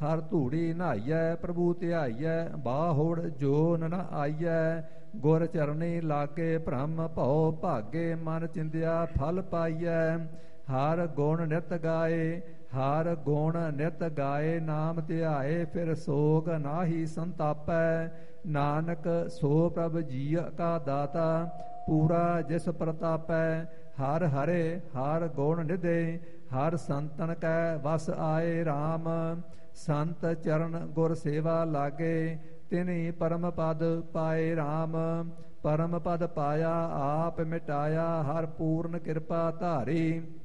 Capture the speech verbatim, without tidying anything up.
ਹਰ ਧੂੜੀ ਨਹਾਈਐ ਪ੍ਰਭੂ ਧਿਆਈਐ ਬਾਹੋੜ ਜੋਨ ਨ ਆਈਐ ਗੁਰ ਚਰਨੀ ਲਾਗੇ ਭ੍ਰਮ ਭਉ ਭਾਗੇ ਮਨ ਚਿੰਦਿਆ ਫਲ ਪਾਈਐ ਹਰ ਗੁਣ ਨਿਤ ਗਾਏ ਹਰ ਗੁਣ ਨਿਤ ਗਾਏ ਨਾਮ ਧਿਆਏ ਫਿਰ ਸੋਗ ਨਾਹੀ ਸੰਤਾਪੈ ਨਾਨਕ ਸੋ ਪ੍ਰਭ ਜੀਅ ਕਾ ਦਾਤਾ ਪੂਰਾ ਜਿਸ ਪ੍ਰਤਾਪੈ ਹਰ ਹਰੇ ਹਰ ਗੁਣ ਨਿਧੇ ਹਰ ਸੰਤਨ ਕੈ ਵਸ ਆਏ RAM ਸੰਤ ਚਰਨ ਗੁਰ ਸੇਵਾ ਲਾਗੇ ਤਿਨੀ ਪਰਮ ਪਦ ਪਾਏ RAM ਪਰਮ ਪਦ ਪਾਇਆ ਆਪ ਮਿਟਾਇਆ ਹਰ ਪੂਰਨ ਕਿਰਪਾ ਧਾਰੀ